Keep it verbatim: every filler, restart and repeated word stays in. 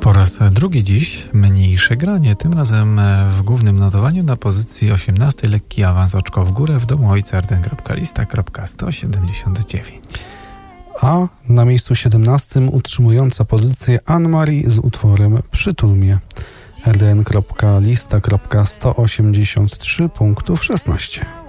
Po raz drugi dziś mniejsze granie, tym razem w głównym notowaniu na pozycji osiemnastej lekki awans oczko w górę w domu ojca r d n kropka lista kropka sto siedemdziesiąt dziewięć. A na miejscu siedemnastym utrzymująca pozycję Anne-Marie z utworem Przytul mnie. r d n kropka lista kropka sto osiemdziesiąt trzy punktów szesnaście.